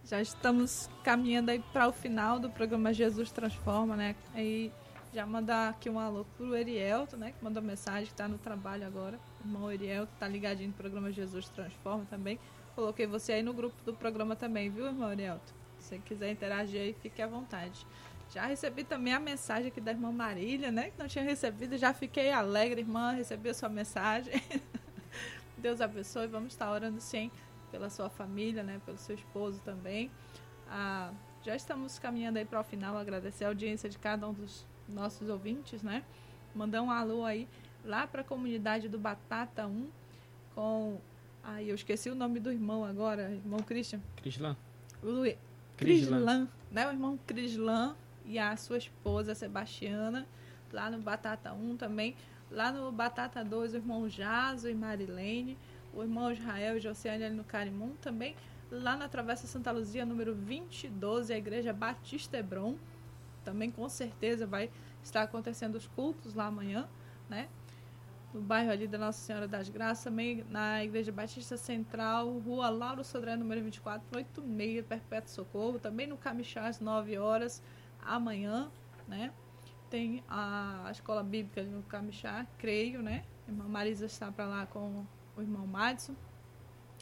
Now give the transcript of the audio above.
Já estamos caminhando aí para o final do programa Jesus Transforma, né? Aí já mandar aqui um alô pro Erielto, né? Que mandou mensagem, que tá no trabalho agora. O irmão Erielto tá ligadinho no programa Jesus Transforma também. Coloquei você aí no grupo do programa também, viu, irmão Erielto? Se você quiser interagir aí, fique à vontade. Já recebi também a mensagem aqui da irmã Marília, né? Que não tinha recebido, já fiquei alegre, irmã, recebi a sua mensagem. Deus abençoe, vamos estar orando sim pela sua família, né? Pelo seu esposo também. Já estamos caminhando aí para o final, agradecer a audiência de cada um dos nossos ouvintes, né? Mandar um alô aí lá para a comunidade do Batata 1 com... eu esqueci o nome do irmão agora, irmão Christian. Crislan, né? O irmão Crislan e a sua esposa Sebastiana, lá no Batata 1 também. Lá no Batata 2, o irmão Jaso e Marilene, o irmão Israel e Josiane ali no Carimum também. Lá na Travessa Santa Luzia, número 2012, a Igreja Batista Hebron. Também com certeza vai estar acontecendo os cultos lá amanhã, né? No bairro ali da Nossa Senhora das Graças, também na Igreja Batista Central, Rua Lauro Sodré, número 24, 86, Perpétuo Socorro. Também no Camixá, às 9 horas, amanhã, né? Tem a escola bíblica ali no Camixá, creio, né? A irmã Marisa está para lá com o irmão Madison.